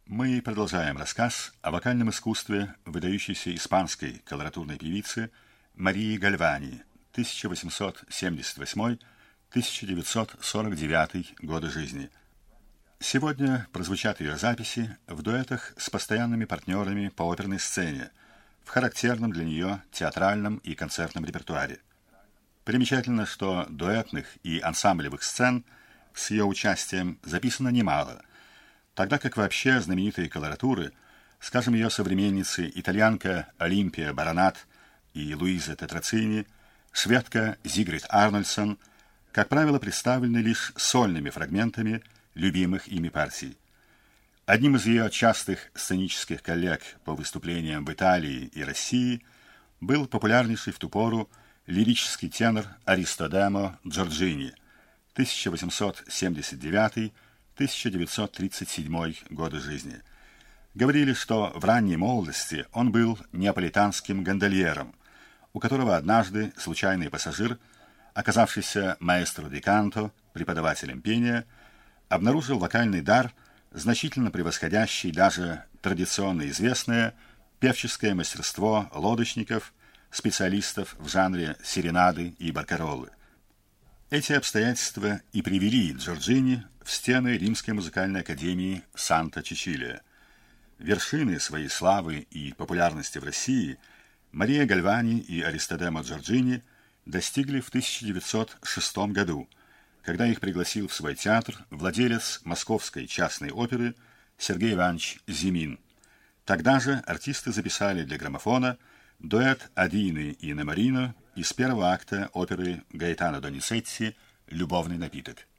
Мы продолжаем рассказ о вокальном искусстве выдающейся испанской колоратурной певицы Марии Гальвани, 1878-1949 годы жизни. Сегодня прозвучат ее записи в дуэтах с постоянными партнерами по оперной сцене, в характерном для нее театральном и концертном репертуаре. Примечательно, что дуэтных и ансамблевых сцен с ее участием записано немало, тогда как вообще знаменитые колоратуры, скажем, ее современницы итальянка Олимпия Баронат и Луиза Тетрацини, шведка Зигрид Арнольдсон, как правило, представлены лишь сольными фрагментами любимых ими партий. Одним из ее частых сценических коллег по выступлениям в Италии и России был популярнейший в ту пору лирический тенор Аристодемо Джорджини, 1879-1937 годы жизни. Говорили, что в ранней молодости он был неаполитанским гондольером, у которого однажды случайный пассажир, оказавшийся маэстро ди канто, преподавателем пения, обнаружил вокальный дар, значительно превосходящий даже традиционно известное певческое мастерство лодочников, специалистов в жанре серенады и баркароллы. Эти обстоятельства и привели Джорджини в стены Римской музыкальной академии Санта-Чичилия. Вершины своей славы и популярности в России Мария Гальвани и Аристодемо Джорджини достигли в 1906 году, когда их пригласил в свой театр владелец Московской частной оперы Сергей Иванович Зимин. Тогда же артисты записали для граммофона дуэт Адины и Немарино из первого акта оперы Гаэтано Доницетти «Любовный напиток».